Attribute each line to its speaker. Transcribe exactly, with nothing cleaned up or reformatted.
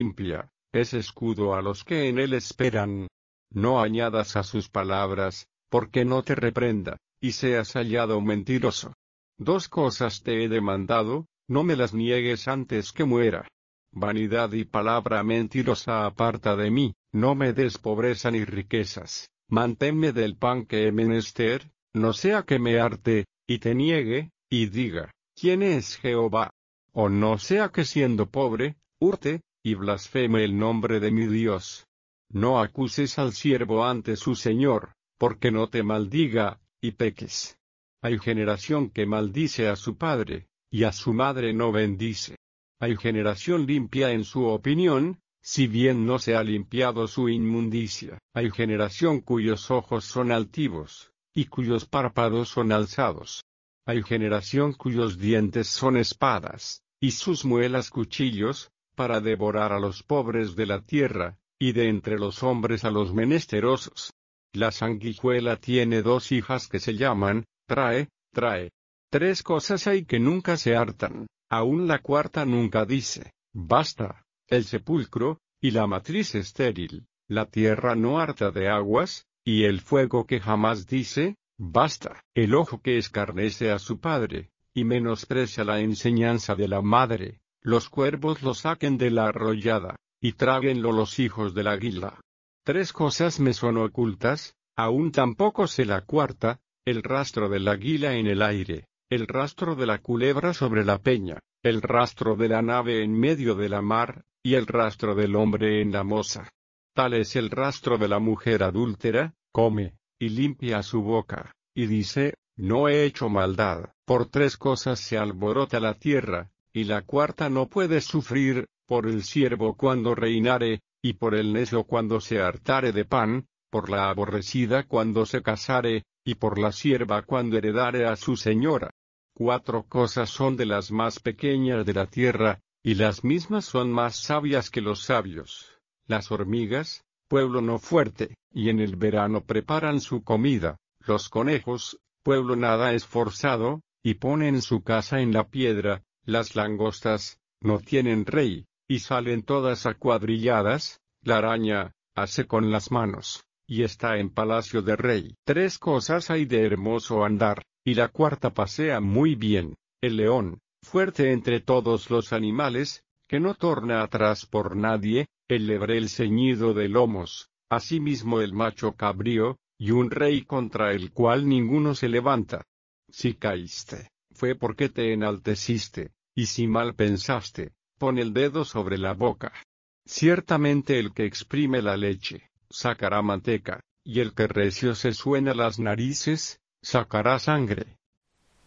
Speaker 1: limpia, es escudo a los que en él esperan. No añadas a sus palabras, porque no te reprenda, y seas hallado mentiroso. Dos cosas te he demandado, no me las niegues antes que muera. Vanidad y palabra mentirosa aparta de mí, no me des pobreza ni riquezas, manténme del pan que he menester, no sea que me harte, y te niegue, y diga, ¿quién es Jehová? O no sea que siendo pobre, hurte, y blasfeme el nombre de mi Dios. No acuses al siervo ante su señor, porque no te maldiga, y peques. Hay generación que maldice a su padre, y a su madre no bendice. Hay generación limpia en su opinión, si bien no se ha limpiado su inmundicia. Hay generación cuyos ojos son altivos, y cuyos párpados son alzados. Hay generación cuyos dientes son espadas, y sus muelas cuchillos, para devorar a los pobres de la tierra, y de entre los hombres a los menesterosos. La sanguijuela tiene dos hijas que se llaman, trae, trae. Tres cosas hay que nunca se hartan, aun la cuarta nunca dice, basta, el sepulcro, y la matriz estéril, la tierra no harta de aguas, y el fuego que jamás dice, basta, el ojo que escarnece a su padre, y menosprecia la enseñanza de la madre, los cuervos lo saquen de la arrollada, y tráguenlo los hijos del águila. Tres cosas me son ocultas, aún tampoco sé la cuarta, el rastro del águila en el aire, el rastro de la culebra sobre la peña, el rastro de la nave en medio de la mar, y el rastro del hombre en la moza. Tal es el rastro de la mujer adúltera, come, y limpia su boca, y dice, no he hecho maldad. Por tres cosas se alborota la tierra, y la cuarta no puede sufrir, por el siervo cuando reinare, y por el necio cuando se hartare de pan, por la aborrecida cuando se casare, y por la sierva cuando heredare a su señora. Cuatro cosas son de las más pequeñas de la tierra, y las mismas son más sabias que los sabios. Las hormigas, pueblo no fuerte, y en el verano preparan su comida. Los conejos, pueblo nada esforzado, y ponen su casa en la piedra. Las langostas, no tienen rey, y salen todas acuadrilladas. La araña, hace con las manos, y está en palacio de rey. Tres cosas hay de hermoso andar, y la cuarta pasea muy bien, el león, fuerte entre todos los animales, que no torna atrás por nadie, el lebrel ceñido de lomos, asimismo el macho cabrío, y un rey contra el cual ninguno se levanta. Si caíste, fue porque te enalteciste, y si mal pensaste, pon el dedo sobre la boca. Ciertamente el que exprime la leche, sacará manteca, y el que recio se suena las narices, sacará sangre.